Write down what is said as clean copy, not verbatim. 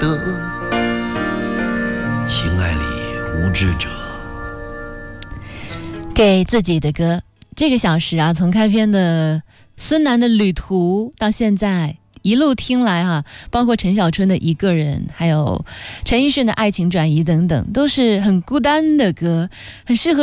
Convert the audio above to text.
得，情爱里无知者。 给自己的歌，这个小时啊，从开篇的孙楠的旅途到现在一路听来啊，包括陈小春的一个人，还有陈奕迅的爱情转移等等，都是很孤单的歌，很适合